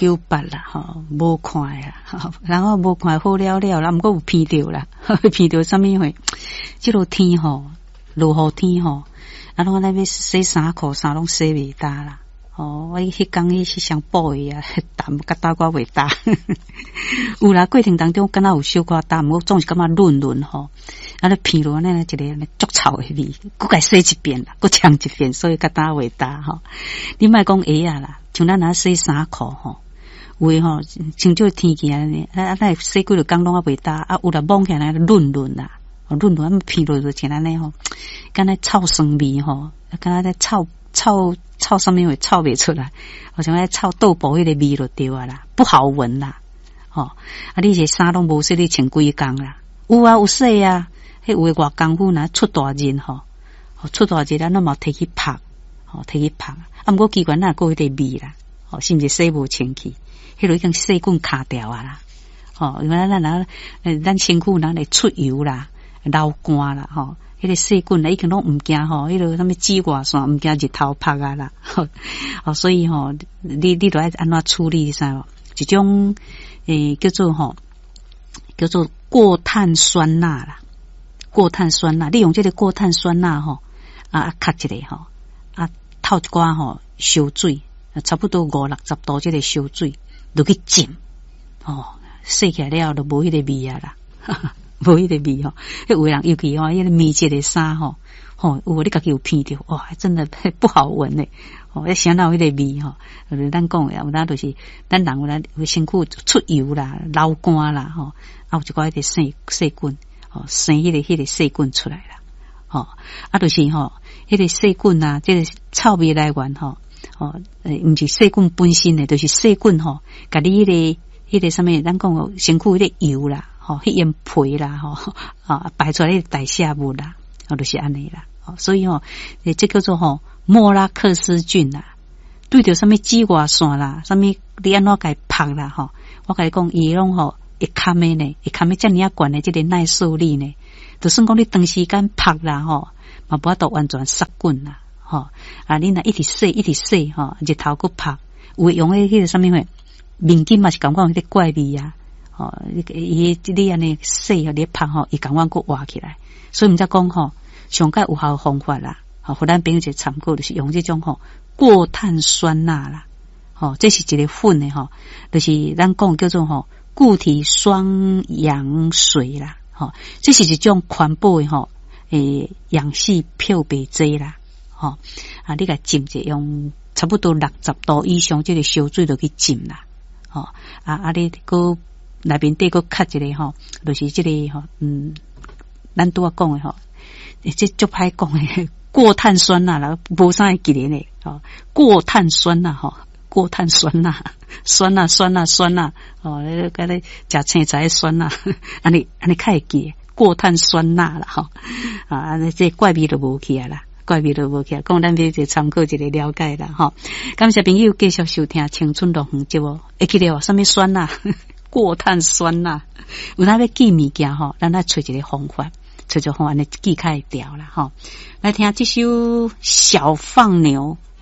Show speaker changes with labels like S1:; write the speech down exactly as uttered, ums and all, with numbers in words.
S1: 九八啦，吼，无看啦，然后无看好了了啦，毋过有偏着啦，偏着啥物货？即落天吼，落雨天吼，啊，拢安尼要洗衫裤，衫拢洗袂干啦。哦，我迄工迄是上补诶啊，淡甲打我袂打。有啦，过程当中敢若有小可淡，我总是感觉润润吼，啊，咧偏落安尼一个安尼足臭诶味，佮该洗一遍啦，佮呛一遍，所以甲打袂打吼。你莫讲鞋啊啦，像咱若洗衫裤吼，有诶吼，像这天气安尼，啊啊，咱洗几落工拢啊袂打，啊有啦摸起来润润啦，润润啊偏落就像安尼吼，敢若臭酸味吼，敢若咧臭。臭臭上面会臭袂出来，好像在臭豆腐迄个味就对啊啦，不好闻啦。吼、哦，啊，你这衫拢无洗，你穿几工啦？有啊，有洗啊，迄有诶外功夫呐，出大日吼，出大日咱拢嘛摕去晒，吼，摕去晒。啊，毋过奇怪哪个迄个味啦？吼、哦，是毋是洗无清气？迄落已经细菌卡掉啊啦。吼、哦，因为咱咱咱身躯咱会出油啦、流汗啦，吼、哦。迄个细菌已经拢毋惊吼，迄个什么紫外线毋惊日头晒啊啦，哦，所以吼，你你著爱安怎处理？你知无？一种诶、欸、叫做吼，叫做过碳酸钠啦，过碳酸钠，你用这个过碳酸钠吼，啊，吸一个吼，啊，透一寡吼烧水，差不多五六十度这个烧水，落去浸，哦，洗起来了就无迄个味啊啦。无迄个味吼，迄有人尤其吼，迄个棉质的衫吼，吼，有你家己有闻着，哇，真的不好闻诶，吼，迄相当迄个味吼，咱讲诶，有咱就是咱人有咱有身躯出油啦、流汗啦，吼，啊有一寡迄个细细菌，吼，生迄个迄个细菌出来啦，吼，啊就是吼，迄个细菌啊，这个臭味来源吼，吼，诶，毋是细菌本身诶，就是细菌吼，甲你迄个迄个啥物，咱讲哦，身躯迄个油啦。吼，迄烟皮啦，吼啊，排出来的代谢物啦，哦，就是安尼啦。哦，所以吼，诶，这叫做吼莫拉克氏菌啦，对着什么紫外线啦，什么你安怎该拍啦，吼，我甲你讲，伊拢吼会堪的呢，会堪的遮尔啊悬的这个耐受力呢，就算讲你长时间拍啦，吼，嘛无法度完全杀菌啦，吼啊，你若一直洗一直洗，吼，日头搁拍，有用诶迄个什么货，面巾嘛是感觉迄个怪味啊。哦，伊你安尼洗互你拍吼，伊感觉佫活起来，所以毋则讲吼，上界有效方法啦，吼，互咱朋友一个参考，就是用这种吼过碳酸钠啦，吼，这是一个粉的吼，就是咱讲叫做吼固体双氧水啦，吼，这是一种环保的吼，诶，氧气漂白剂啦，吼，啊，你甲浸者用差不多六十度以上，这个烧水就去浸啦，吼，啊啊，你佫内面底佫吸一个吼，就是这个吼，嗯，咱拄啊讲的吼，这足歹讲的过碳酸钠啦，无啥会记咧呢，吼，过碳酸钠吼，过碳酸钠，酸钠酸钠酸钠，哦，你甲你食青菜酸钠，安尼安尼较会记，过碳酸钠啦，吼，啊，安尼这怪味都无去啊啦。怪味都无起来，讲咱要就参考一个了解啦，吼。感谢朋友继续收听《青春乐园》节目，会记得哦，什么酸钠？过碳酸钠，有哪要记物件吼，咱来找一个方法，找一个方法来记开掉啦吼。来听这首《小放牛》。